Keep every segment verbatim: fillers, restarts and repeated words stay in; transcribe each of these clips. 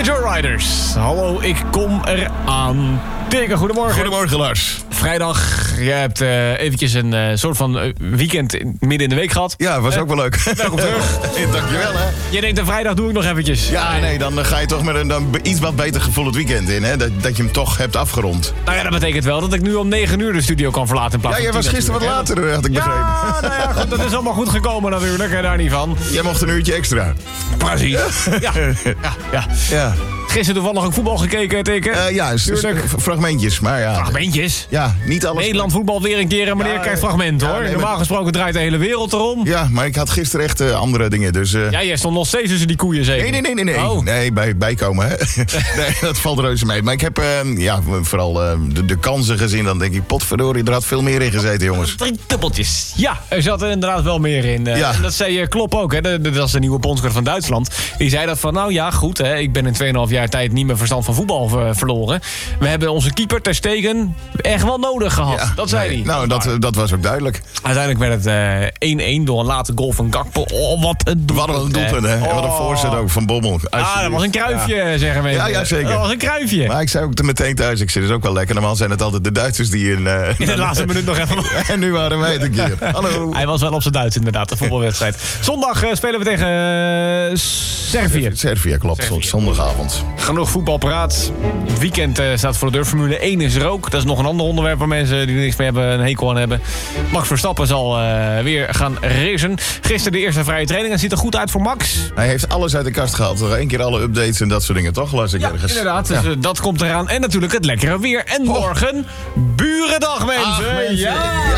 De Joyriders. Hallo, ik kom eraan. Teke, goedemorgen. Goedemorgen, Lars. Vrijdag, jij hebt uh, eventjes een uh, soort van uh, weekend midden in de week gehad. Ja, was uh, ook wel leuk. Welkom terug. Dankjewel, hè. Je denkt, een vrijdag doe ik nog eventjes. Ja, nee, dan ga je toch met een dan iets wat beter gevoel het weekend in, hè. Dat, dat je hem toch hebt afgerond. Nou ja, dat betekent wel dat ik nu om negen uur de studio kan verlaten in plaats Ja, van jij was gisteren wat later, hè, had ik begrepen. Ja, nou ja, goed, dat is allemaal goed gekomen natuurlijk, hè, daar niet van. Jij mocht een uurtje extra. Precies. Ja, ja, ja. Ja. Gisteren toevallig ook voetbal gekeken, Teken? Uh, ja, s- s- fragmentjes, maar ja. Fragmentjes? Ja, niet alles. Nederland voetbal weer een keer en meneer Ja, krijgt fragment, ja, hoor. nee, Normaal maar- gesproken draait de hele wereld erom. Ja, maar ik had gisteren echt uh, andere dingen, dus... Uh... Ja, jij stond nog steeds tussen die koeien, zeker? Nee, nee, nee, nee. Nee, Oh. nee bij, bijkomen, hè. Nee, dat valt reuze mee. Maar ik heb uh, ja, vooral uh, de, de kansen gezien. Dan denk ik, potverdorie, er had veel meer in gezeten, jongens. Drie dubbeltjes. Ja, er zat er inderdaad wel meer in. Uh, Ja. En dat zei uh, Klopp ook, hè. De, de, dat is de nieuwe bondscoach van Duitsland. Die zei dat van, nou ja, goed, hè. Ik ben in tweeënhalf jaar tijd niet meer verstand van voetbal ver, verloren. We hebben onze keeper Ter Stegen echt wel nodig gehad. Ja, dat zei nee. hij. Nou, dat, dat was ook duidelijk. Uiteindelijk werd het uh, één-één door een late goal van Gakpo. Oh, wat een doelpunt. Wat een doelpunt, hè. En wat een Oh. voorzet ook van Bommel. Ah, dat was een kruifje, zeggen mensen. Ja, ja, zeker. Dat was een kruifje. Maar ik zei ook meteen thuis, ik zei, dat is ook wel lekker. Normaal zijn het altijd de Duitsers die in... Uh, In de laatste minuut nog even... En nu waren wij het een keer. Hallo. Hij was wel op zijn Duits inderdaad, de voetbalwedstrijd. Zondag uh, spelen we tegen uh, Servië. Servië, klopt. Servië. Zondagavond. Genoeg voetbalpraat. Het weekend uh, staat voor de deur. Formule één is er ook. Dat is nog een ander onderwerp waar mensen die er niks mee hebben een hekel aan hebben. Max Verstappen zal uh, weer gaan racen. Gisteren de eerste vrije training. Het ziet er goed uit voor Max. Hij heeft alles uit de kast gehaald. Nog één keer alle updates en dat soort dingen, toch? Las ik Ja, ergens. inderdaad. Dus Ja. uh, dat komt eraan. En natuurlijk het lekkere weer. En morgen Burendag, mensen. Ach, mensen. Ja.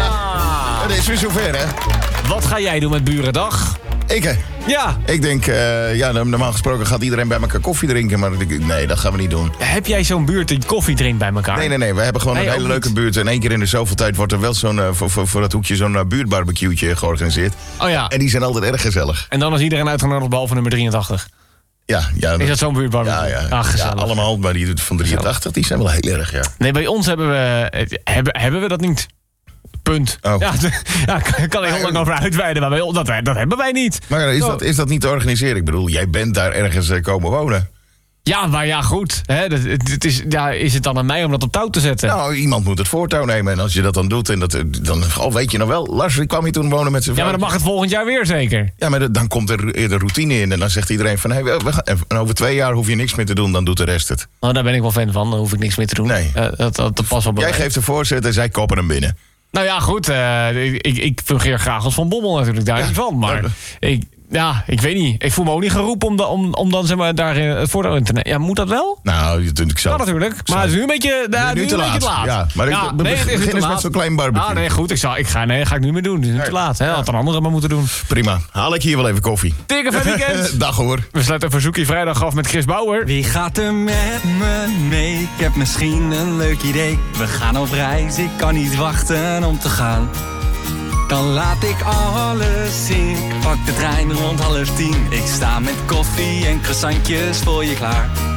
Het is weer zover, hè? Wat ga jij doen met Burendag? Ik, hè? Ja. Ik denk, uh, ja, normaal gesproken gaat iedereen bij elkaar koffie drinken. Maar ik- nee, dat gaan we niet doen. Heb jij zo'n buurt die koffie drinkt bij elkaar? Nee, nee, nee. We hebben gewoon Nee, een hele ook leuke niet. buurt. En één keer in de zoveel tijd wordt er wel zo'n, uh, voor, voor, voor dat hoekje zo'n uh, buurtbarbecue'tje georganiseerd. Oh ja. En die zijn altijd erg gezellig. En dan is iedereen uitgenodigd behalve nummer drieëntachtig. Ja, ja. Is dat zo'n buurtbarbecue? Ja, ja. Ah, ja, gezellig. allemaal. Maar die van drieëntachtig, die zijn wel heel erg, ja. Nee, bij ons hebben we, eh, hebben, hebben we dat niet. Punt. Oh. Ja, ja, ik kan er heel lang over uitweiden, maar bij ons, dat, dat hebben wij niet. Maar is Zo. dat, is dat niet te organiseren? Ik bedoel, jij bent daar ergens uh, komen wonen. Ja, maar ja, goed. Hè, dat, het, het is, ja, is het dan aan mij om dat op touw te zetten? Nou, iemand moet het voortouw nemen. En als je dat dan doet, en dat, dan oh, weet je nog wel. Lars, die kwam hier toen wonen met zijn ja, vrouw. maar dan mag het volgend jaar weer zeker. Ja, maar dan komt er de routine in. En dan zegt iedereen van, hey, we gaan, en over twee jaar hoef je niks meer te doen. Dan doet de rest het. Nou, daar ben ik wel fan van. Dan hoef ik niks meer te doen. Nee. Uh, dat, dat, dat past wel bij Jij mij. geeft de voorzet en zij koppen hem binnen. Nou ja, goed. Uh, ik, ik, ik fungeer graag als Van Bommel natuurlijk, daar Ja. niet van. Maar Ja. ik, ja, ik weet niet. Ik voel me ook niet geroepen om, da, om, om dan zeg maar, daar uh, het voordeel in te nemen. Ja, moet dat wel? Nou, ik Ja, zou... natuurlijk. Maar het is nu een beetje, nou, Nu nu te een beetje te laat. laat. Ja, maar ik- we nee, het is beginnen niet te eens met laat. zo'n klein barbecue. Ah, nee, goed. Ik, zal, ik ga, nee, ga ik niet meer doen. Het is nu Nee. te laat. Hè? Had een andere maar moeten doen. Prima. Haal ik hier wel even koffie. Teken van weekend. Dag hoor. We sluiten Verzoekie vrijdag af met Chris Bauer. Wie gaat er met me mee? Ik heb misschien een leuk idee. We gaan op reis, ik kan niet wachten om te gaan. Dan laat ik alles zien. Ik pak de trein rond half tien. Ik sta met koffie en croissantjes voor je klaar.